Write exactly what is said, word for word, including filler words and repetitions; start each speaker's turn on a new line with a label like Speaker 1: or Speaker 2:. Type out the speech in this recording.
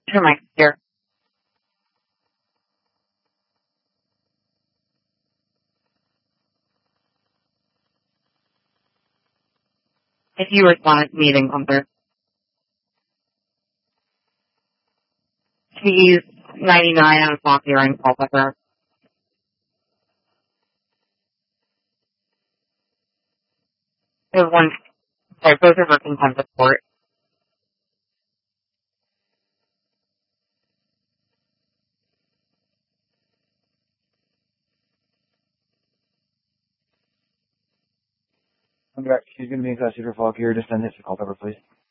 Speaker 1: Sure, Mike, here. If you respond to meeting number, she's ninety-nine on clock here in Culpeper. There's one, sorry, both of her contempt of court.
Speaker 2: She's going to be in custody for Falk here. Just send this to Culpeper, please.